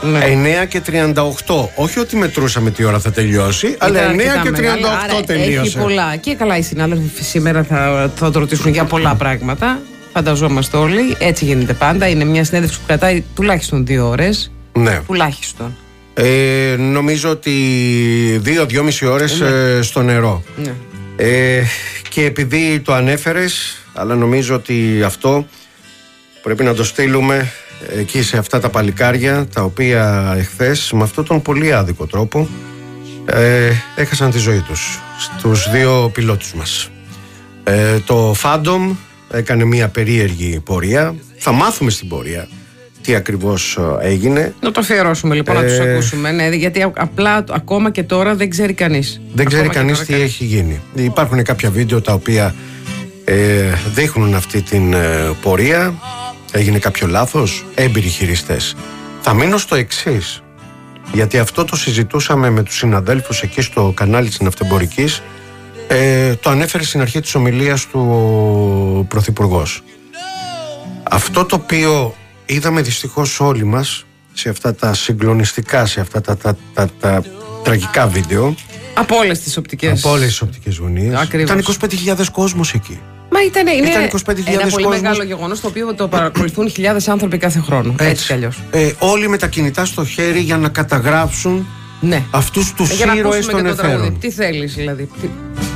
Ναι. 9 και 38. Όχι ότι μετρούσαμε τι ώρα θα τελειώσει, αλλά 9 και 38 τελείωσε. Έχει πολλά. Και καλά, οι συνάδελφοι σήμερα θα το ρωτήσουν για πολλά πράγματα. Φανταζόμαστε όλοι. Έτσι γίνεται πάντα. Είναι μια συνέντευξη που κρατάει τουλάχιστον 2 ώρες. Ναι. Τουλάχιστον. Νομίζω ότι 2-2,5 ώρες στο νερό. Ναι. Και επειδή το ανέφερες, αλλά νομίζω ότι αυτό πρέπει να το στείλουμε εκεί σε αυτά τα παλικάρια, τα οποία εχθές με αυτόν τον πολύ άδικο τρόπο έχασαν τη ζωή τους, στους 2 πιλότους μας. Το Phantom έκανε μια περίεργη πορεία. Θα μάθουμε στην πορεία τι ακριβώς έγινε. Να το αφιερώσουμε λοιπόν, να τους ακούσουμε. Ναι, γιατί απλά ακόμα και τώρα δεν ξέρει κανείς. Δεν ξέρει κανείς τι έχει γίνει. Υπάρχουν κάποια βίντεο τα οποία δείχνουν αυτή την πορεία. Έγινε κάποιο λάθος, έμπειροι χειριστές. Θα μείνω στο εξής, γιατί αυτό το συζητούσαμε με τους συναδέλφους εκεί στο κανάλι της Ναυτεμπορικής. Το ανέφερε στην αρχή της ομιλίας του ο Πρωθυπουργός. Αυτό το οποίο είδαμε δυστυχώς όλοι μας σε αυτά τα συγκλονιστικά, σε αυτά τα τραγικά βίντεο, από όλες τις οπτικές. Από όλες τις οπτικές γωνίες. Ακριβώς. Ήταν 25.000 κόσμος εκεί. Μα ήταν 25.000 ένα πολύ κόσμος. μεγάλο γεγονός, το οποίο το παρακολουθούν χιλιάδες άνθρωποι κάθε χρόνο. Έτσι κι αλλιώς. Όλοι με τα κινητά στο χέρι για να καταγράψουν, ναι, αυτούς τους ήρωες των εθέρων. Τι θέλεις δηλαδή.